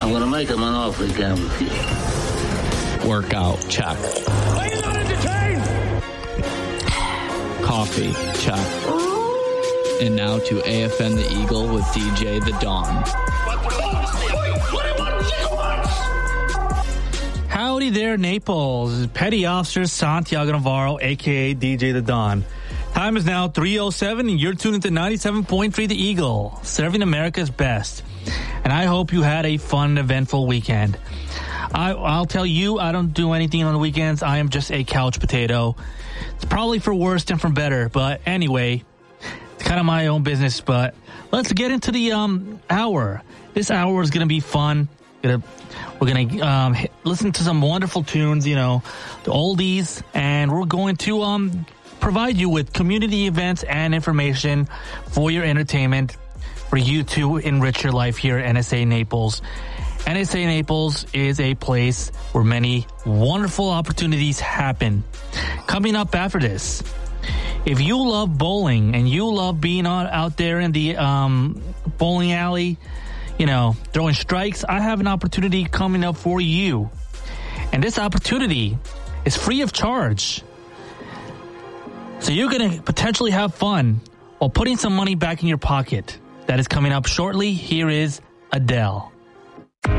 I'm going to make him an offer again with you. Workout, check. Are you not entertained? Coffee, check. And now to AFN the Eagle with DJ the Don. Howdy there, Naples. Petty Officer Santiago Navarro, a.k.a. DJ the Don. Time is now 3:07, and you're tuned into 97.3 The Eagle, serving America's best. And I hope you had a fun, eventful weekend. I'll tell you, I don't do anything on the weekends. I am just a couch potato. It's probably for worse than for better, but anyway, it's kind of my own business. But let's get into the hour. This hour is going to be fun. We're going to listen to some wonderful tunes, the oldies, and we're going to provide you with community events and information for your entertainment, for you to enrich your life here at NSA Naples. NSA Naples is a place where many wonderful opportunities happen. Coming up after this, if you love bowling and you love being out there in the bowling alley, throwing strikes, I have an opportunity coming up for you. And this opportunity is free of charge. So you're going to potentially have fun while putting some money back in your pocket. That is coming up shortly. Here is Adele.